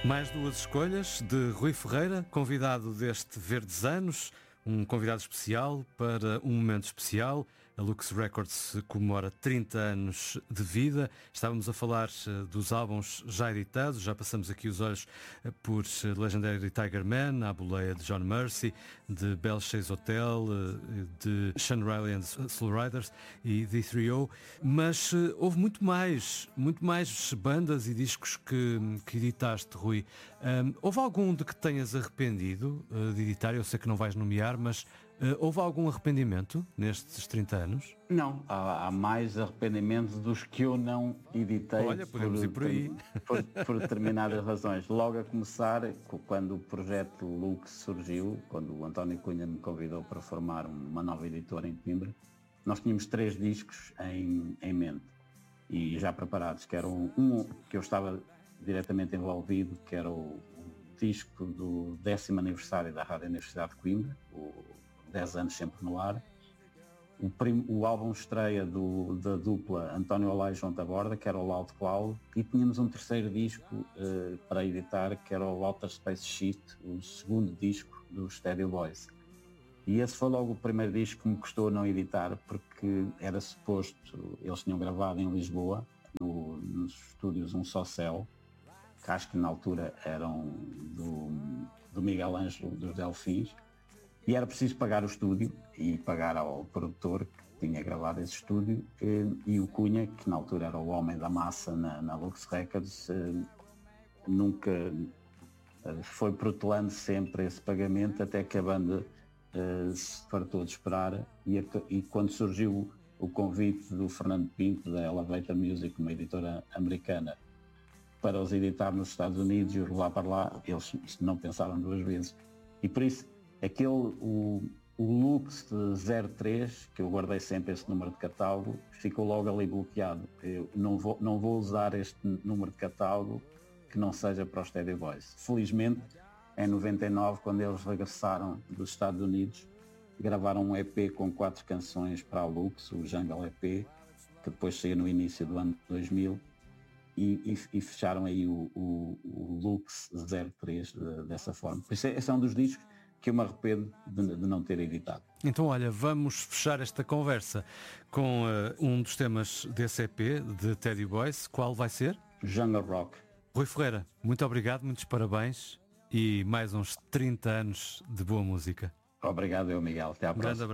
Mais duas escolhas de Rui Ferreira, convidado deste Verdes Anos, um convidado especial para um momento especial. A Lux Records comemora 30 anos de vida. Estávamos a falar dos álbuns já editados, já passamos aqui os olhos por Legendary Tiger Man, A Boleia de John Mercy, de Belchase Hotel, de Sean Riley and the Soul Riders e D3O, mas houve muito mais bandas e discos que editaste, Rui. Houve algum de que tenhas arrependido de editar? Eu sei que não vais nomear, mas houve algum arrependimento nestes 30 anos? Não, há mais arrependimentos dos que eu não editei. Olha, podemos ir por aí. Por determinadas razões. Logo a começar, quando o projeto Lux surgiu, quando o António Cunha me convidou para formar uma nova editora em Coimbra, nós tínhamos 3 discos em mente e já preparados, que era um que eu estava diretamente envolvido, que era o disco do 10º aniversário da Rádio Universidade de Coimbra, o 10 anos sempre no ar. O álbum estreia da dupla António Olá e João Taborda, que era o Loud Cloud, e tínhamos um terceiro disco para editar, que era o Outer Space Sheet, o segundo disco dos Teddy Boys. E esse foi logo o primeiro disco que me custou não editar, porque era suposto, eles tinham gravado em Lisboa, nos estúdios Um Só Céu, que acho que na altura eram do Miguel Ângelo dos Delfins, e era preciso pagar o estúdio e pagar ao produtor que tinha gravado esse estúdio, e o Cunha, que na altura era o homem da massa na Lux Records, nunca foi protelando sempre esse pagamento, até que a banda se fartou de esperar, e quando surgiu o convite do Fernando Pinto, da Elevator Music, uma editora americana, para os editar nos Estados Unidos e os levar para lá, eles não pensaram 2 vezes. E por isso, o Lux de 03, que eu guardei sempre esse número de catálogo, ficou logo ali bloqueado. Eu não vou usar este número de catálogo que não seja para os Teddy Boys. Felizmente, em 99, quando eles regressaram dos Estados Unidos, gravaram um EP com 4 canções para a Lux, o Jungle EP, que depois saiu no início do ano 2000, e fecharam aí o Lux 03 dessa forma. Por isso, esse é um dos discos que eu me arrependo de não ter editado. Então, olha, vamos fechar esta conversa com um dos temas desse EP de Teddy Boys. Qual vai ser? Jungle Rock. Rui Ferreira, muito obrigado, muitos parabéns e mais uns 30 anos de boa música. Obrigado, Miguel. Até à próxima.